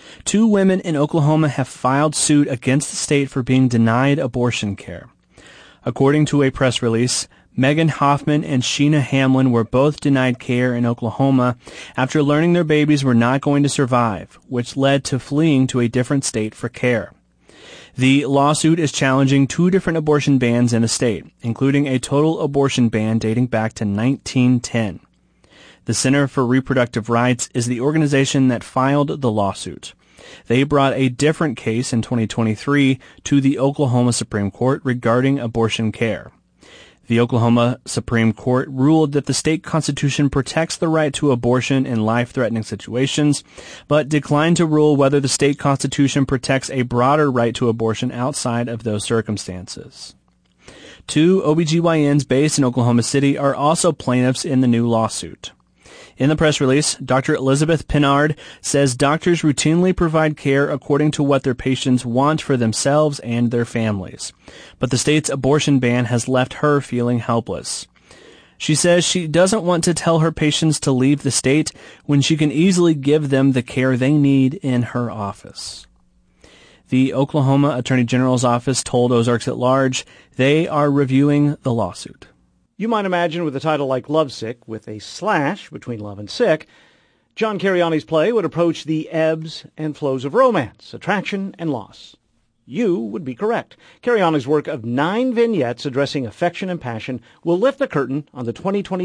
2 women in Oklahoma have filed suit against the state for being denied abortion care. According to a press release, Megan Hoffman and Sheena Hamlin were both denied care in Oklahoma after learning their babies were not going to survive, which led to fleeing to a different state for care. The lawsuit is challenging 2 different abortion bans in the state, including a total abortion ban dating back to 1910. The Center for Reproductive Rights is the organization that filed the lawsuit. They brought a different case in 2023 to the Oklahoma Supreme Court regarding abortion care. The Oklahoma Supreme Court ruled that the state constitution protects the right to abortion in life-threatening situations, but declined to rule whether the state constitution protects a broader right to abortion outside of those circumstances. 2 OBGYNs based in Oklahoma City are also plaintiffs in the new lawsuit. In the press release, Dr. Elizabeth Pinard says doctors routinely provide care according to what their patients want for themselves and their families. But the state's abortion ban has left her feeling helpless. She says she doesn't want to tell her patients to leave the state when she can easily give them the care they need in her office. The Oklahoma Attorney General's office told Ozarks at Large they are reviewing the lawsuit. You might imagine with a title like Lovesick, with a slash between love and sick, John Cariani's play would approach the ebbs and flows of romance, attraction, and loss. You would be correct. Cariani's work of 9 vignettes addressing affection and passion will lift the curtain on the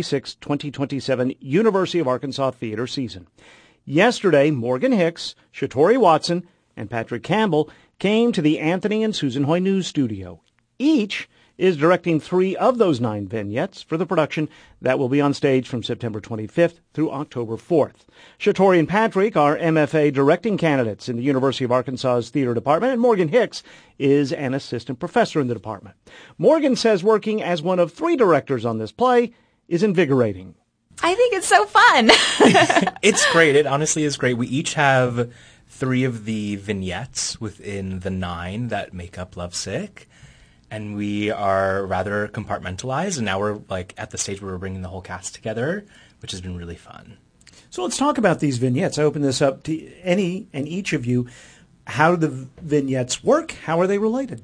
2026-2027 University of Arkansas theater season. Yesterday, Morgan Hicks, Shatori Watson, and Patrick Campbell came to the Anthony and Susan Hoy News Studio. Each is directing 3 of those 9 vignettes for the production that will be on stage from September 25th through October 4th. Shatori and Patrick are MFA directing candidates in the University of Arkansas's theater department, and Morgan Hicks is an assistant professor in the department. Morgan says working as one of 3 directors on this play is invigorating. I think it's so fun. It's great. It honestly is great. We each have 3 of the vignettes within the 9 that make up Lovesick. And we are rather compartmentalized, and now we're like at the stage where we're bringing the whole cast together, which has been really fun. So let's talk about these vignettes. I open this up to any and each of you. How do the vignettes work? How are they related?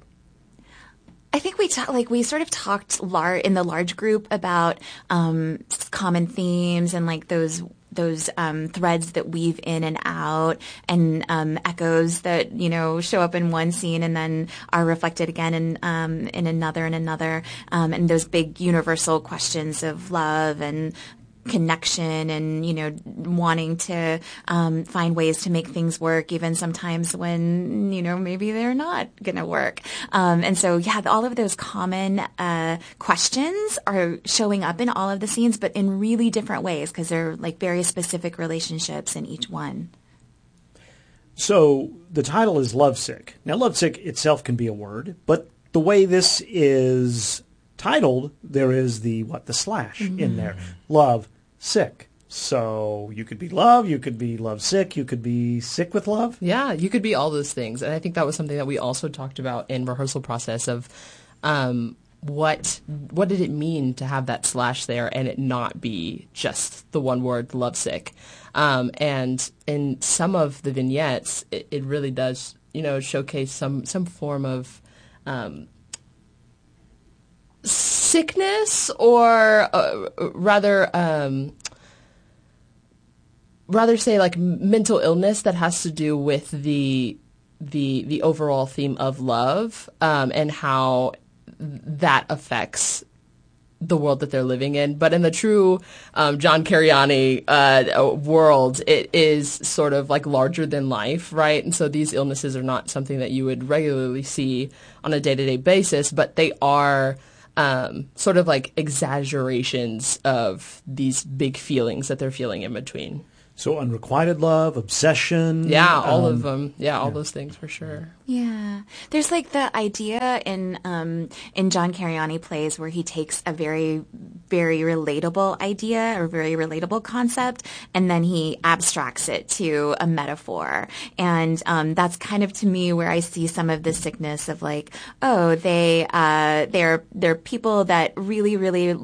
I think we sort of talked in the large group about common themes and like those threads that weave in and out, and echoes that show up in one scene and then are reflected again in another, and those big universal questions of love and connection and wanting to find ways to make things work even sometimes when maybe they're not gonna work, and so all of those common questions are showing up in all of the scenes, but in really different ways because they're like very specific relationships in each one. So the title is Lovesick. Now lovesick itself can be a word, but the way this is titled, there is the slash in there. Love, sick. So you could be love, you could be lovesick, you could be sick with love. Yeah, you could be all those things. And I think that was something that we also talked about in rehearsal process of what did it mean to have that slash there and it not be just the one word lovesick. And in some of the vignettes, it really does, showcase some form of sickness, or rather say like mental illness that has to do with the overall theme of love, and how that affects the world that they're living in. But in the true John Cariani world, it is sort of like larger than life, right? And so these illnesses are not something that you would regularly see on a day-to-day basis, but they are sort of like exaggerations of these big feelings that they're feeling in between. So unrequited love, obsession. Yeah, all of them. Yeah, all those things for sure. Yeah. There's like the idea in John Cariani plays where he takes a very, very relatable idea or very relatable concept and then he abstracts it to a metaphor. And that's kind of to me where I see some of the sickness of like, oh, they're people that really, really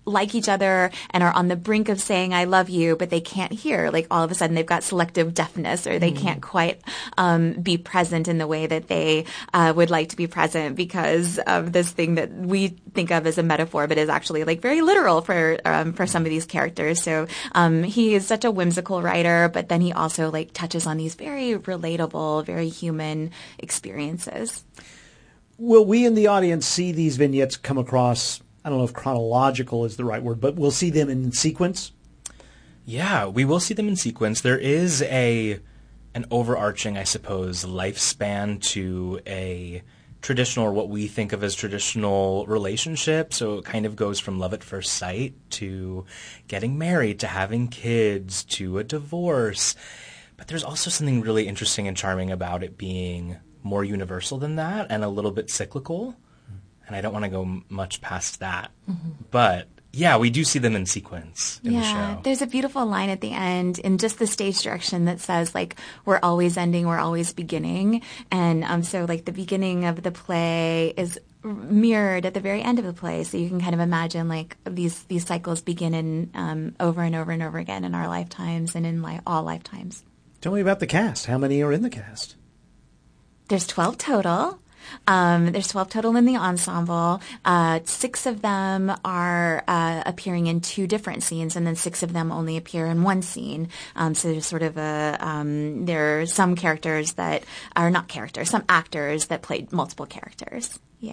like each other and are on the brink of saying I love you, but they can't hear. Like all of a sudden they've got selective deafness, or they can't quite be present in the way that they would like to be present because of this thing that we think of as a metaphor, but is actually like very literal for some of these characters. So he is such a whimsical writer, but then he also like touches on these very relatable, very human experiences. Will we in the audience see these vignettes come across, I don't know if chronological is the right word, but we'll see them in sequence? Yeah, we will see them in sequence. There is an overarching, I suppose, lifespan to a traditional, or what we think of as traditional relationship. So it kind of goes from love at first sight to getting married, to having kids, to a divorce. But there's also something really interesting and charming about it being more universal than that and a little bit cyclical. And I don't want to go much past that. Mm-hmm. But yeah, we do see them in sequence in the show. There's a beautiful line at the end in just the stage direction that says, like, we're always ending, we're always beginning. And so, like, the beginning of the play is mirrored at the very end of the play. So you can kind of imagine, like, these cycles begin in over and over and over again in our lifetimes and in all lifetimes. Tell me about the cast. How many are in the cast? There's 12 total. There's 12 total in the ensemble. 6 of them are appearing in 2 different scenes, and then 6 of them only appear in 1 scene. So there's sort of there are some characters that are not characters, some actors that played multiple characters. Yeah.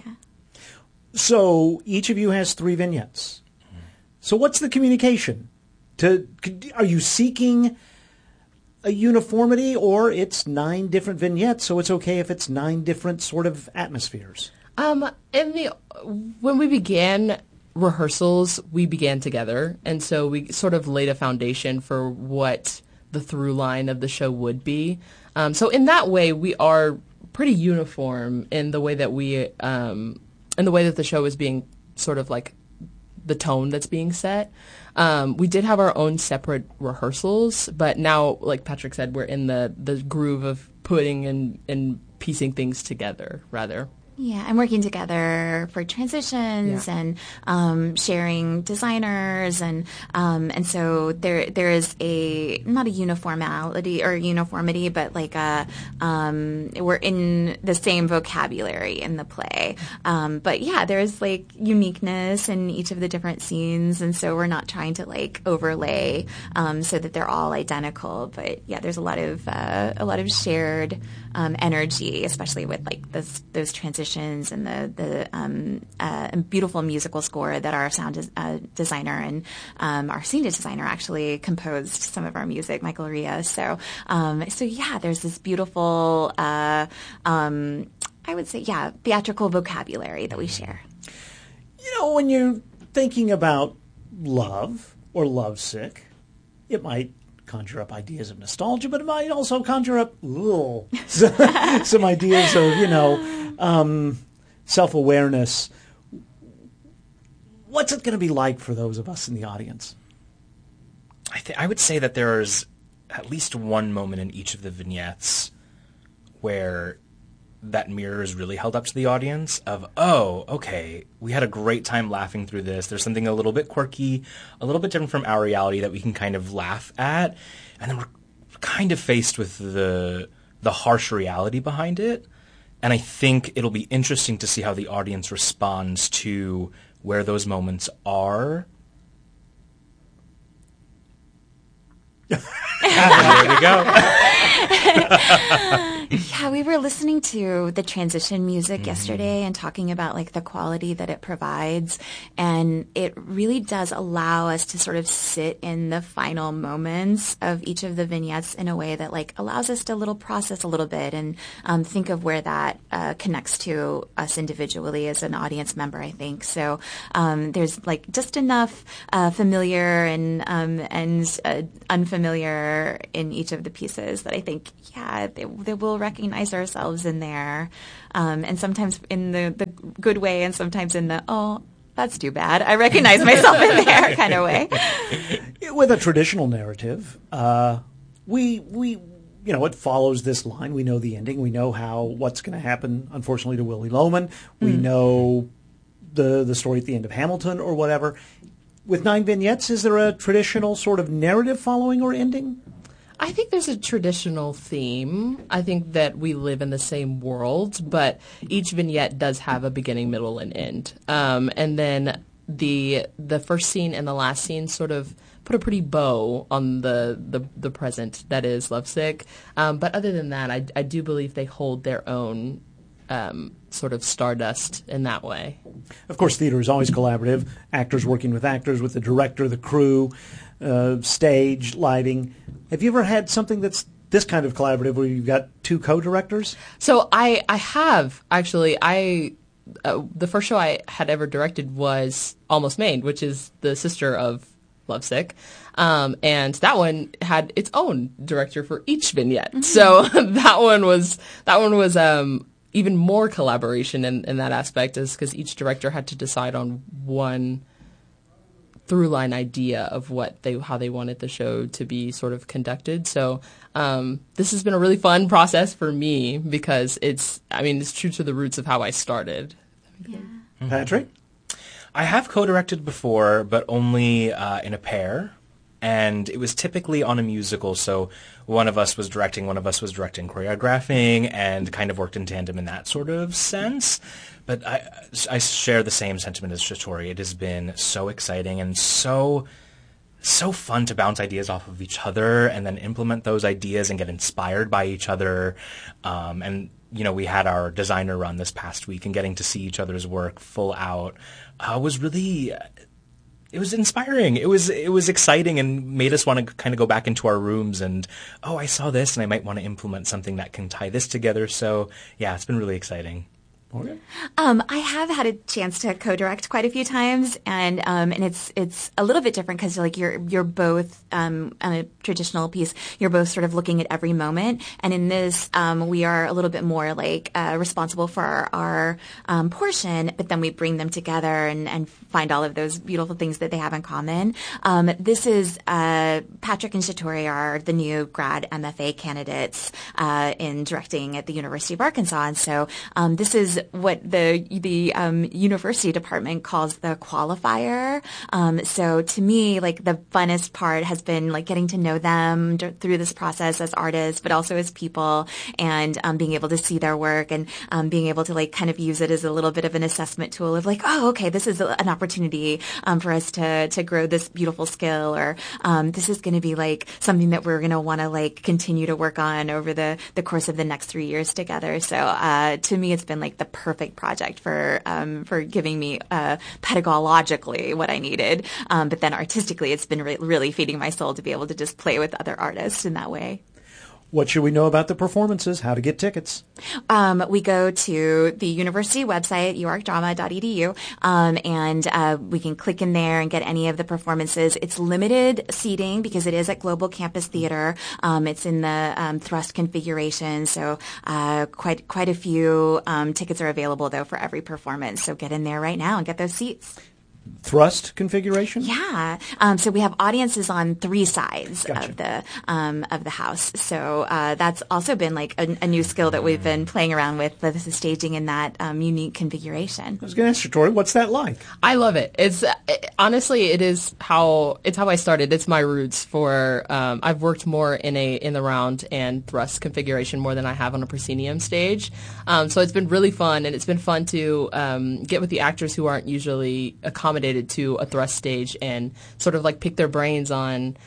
So each of you has 3 vignettes. So what's the communication? Are you seeking a uniformity, or it's 9 different vignettes, so it's okay if it's 9 different sort of atmospheres? When we began rehearsals, we began together, and so we sort of laid a foundation for what the through line of the show would be. So in that way, we are pretty uniform in the way that the show is being sort of like the tone that's being set. We did have our own separate rehearsals, but now, like Patrick said, we're in the groove of putting and piecing things together, rather. Yeah, and working together for transitions and sharing designers, and so there is not a uniformity, but like we're in the same vocabulary in the play. But yeah, there's like uniqueness in each of the different scenes, and so we're not trying to like overlay so that they're all identical. But yeah, there's a lot of shared energy, especially with like those transitions and the beautiful musical score that our sound designer and our scene designer actually composed some of our music, Michael Ria. So yeah, there's this beautiful, I would say, theatrical vocabulary that we share. You know, when you're thinking about love or lovesick, it might conjure up ideas of nostalgia, but it might also conjure up some ideas of, self-awareness. What's it going to be like for those of us in the audience? I would say that there's at least one moment in each of the vignettes where that mirror is really held up to the audience of, oh, okay, we had a great time laughing through this. There's something a little bit quirky, a little bit different from our reality that we can kind of laugh at. And then we're kind of faced with the harsh reality behind it. And I think it'll be interesting to see how the audience responds to where those moments are. There we go. Yeah, we were listening to the transition music yesterday and talking about like the quality that it provides, and it really does allow us to sort of sit in the final moments of each of the vignettes in a way that like allows us to process a little bit and think of where that connects to us individually as an audience member, I think. So there's like just enough familiar and unfamiliar in each of the pieces that I think, they will recognize ourselves in there, and sometimes in the good way, and sometimes in the, oh, that's too bad, I recognize myself in there kind of way. With a traditional narrative, it follows this line. We know the ending. We know what's going to happen, unfortunately, to Willy Loman. We know the story at the end of Hamilton or whatever. With 9 vignettes, is there a traditional sort of narrative following or ending? I think there's a traditional theme. I think that we live in the same world, but each vignette does have a beginning, middle, and end. And then the first scene and the last scene sort of put a pretty bow on the present that is Lovesick. But other than that, I do believe they hold their own sort of stardust in that way. Of course, theater is always collaborative. Actors working with actors, with the director, the crew, stage, lighting. Have you ever had something that's this kind of collaborative where you've got 2 co-directors? So I have, actually. The first show I had ever directed was Almost Maine, which is the sister of Lovesick. And that one had its own director for each vignette. Mm-hmm. So that one was even more collaboration in that aspect, is because each director had to decide on one through line idea of how they wanted the show to be sort of conducted. So this has been a really fun process for me because it's true to the roots of how I started. Yeah. Mm-hmm. Patrick? I have co-directed before, but only in a pair. And it was typically on a musical, so one of us was directing, one of us was directing choreographing, and kind of worked in tandem in that sort of sense. But I share the same sentiment as Shatori. It has been so exciting and so fun to bounce ideas off of each other and then implement those ideas and get inspired by each other. And we had our designer run this past week, and getting to see each other's work full out was really... It was inspiring. It was exciting and made us want to kind of go back into our rooms and, I saw this and I might want to implement something that can tie this together. So, yeah, it's been really exciting. Okay. I have had a chance to co-direct quite a few times, and it's a little bit different because you're both on a traditional piece. You're both sort of looking at every moment, and in this we are a little bit more responsible for our portion, but then we bring them together and find all of those beautiful things that they have in common. This is Patrick and Shatori are the new grad MFA candidates in directing at the University of Arkansas, and so this is what the university department calls the qualifier. So to me, the funnest part has been getting to know them through this process as artists, but also as people, and being able to see their work and being able to kind of use it as a little bit of an assessment tool of okay, this is an opportunity for us to grow this beautiful skill, or this is going to be something that we're going to want to continue to work on over the course of the next 3 years together. So to me, it's been the perfect project for giving me pedagogically what I needed, but then artistically, it's been really feeding my soul to be able to just play with other artists in that way. What should we know about the performances? How to get tickets? We go to the university website, uarkdrama.edu, and we can click in there and get any of the performances. It's limited seating because it is at Global Campus Theater. It's in the thrust configuration, so quite a few tickets are available, though, for every performance. So get in there right now and get those seats. Thrust configuration? Yeah. So we have audiences on 3 sides Gotcha. of the house. So that's also been a new skill that we've been playing around with, the staging in that unique configuration. I was going to ask you, Tori, what's that like? I love it. Honestly, it's how I started. It's my roots for. I've worked more in the round and thrust configuration more than I have on a proscenium stage. So it's been really fun, and it's been fun to get with the actors who aren't usually accommodated to a thrust stage and sort of pick their brains on,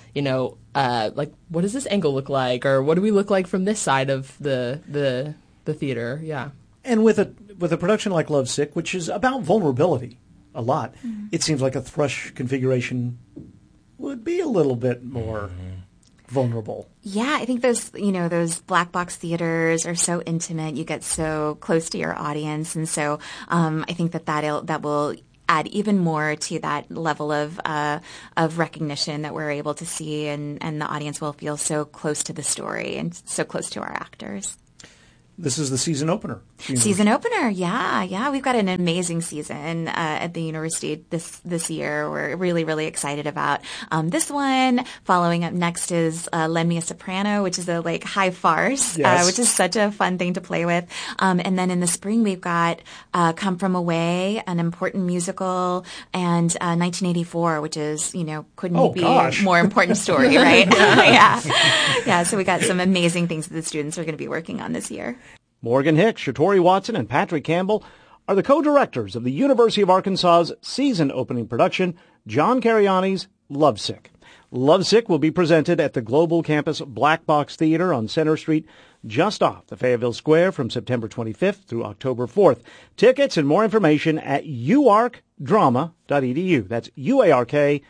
what does this angle look like, or what do we look like from this side of the theater? Yeah. And with a production like Lovesick, which is about vulnerability a lot, it seems like a thrush configuration would be a little bit more vulnerable. Yeah, I think those black box theaters are so intimate. You get so close to your audience, and so I think that will add even more to that level of recognition that we're able to see, and the audience will feel so close to the story and so close to our actors. This is the season opener Season opener, yeah. We've got an amazing season at the university this year. We're really, really excited about this one. Following up next is Lend Me a Soprano, which is a high farce, Yes. which is such a fun thing to play with. And then in the spring we've got Come From Away, an important musical, and 1984, which is couldn't be a more important story, right? Yeah. So we got some amazing things that the students are going to be working on this year. Morgan Hicks, Shatori Watson, and Patrick Campbell are the co-directors of the University of Arkansas's season-opening production, John Cariani's Lovesick. Lovesick will be presented at the Global Campus Black Box Theater on Center Street, just off the Fayetteville Square from September 25th through October 4th. Tickets and more information at uarkdrama.edu. That's UARK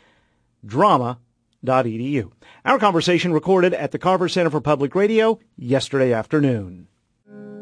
drama.edu. Our conversation recorded at the Carver Center for Public Radio yesterday afternoon.